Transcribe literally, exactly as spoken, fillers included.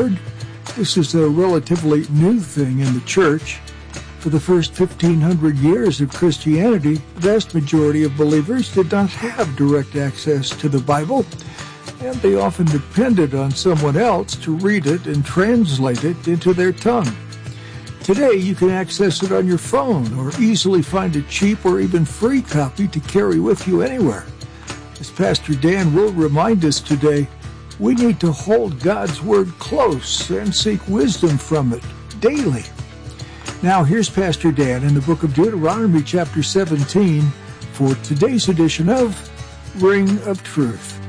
Word. This is a relatively new thing in the church. For the first fifteen hundred years of Christianity, the vast majority of believers did not have direct access to the Bible, and they often depended on someone else to read it and translate it into their tongue. Today, you can access it on your phone or easily find a cheap or even free copy to carry with you anywhere. As Pastor Dan will remind us today, we need to hold God's Word close and seek wisdom from it daily. Now, here's Pastor Dan in the book of Deuteronomy, chapter seventeen, for today's edition of Ring of Truth.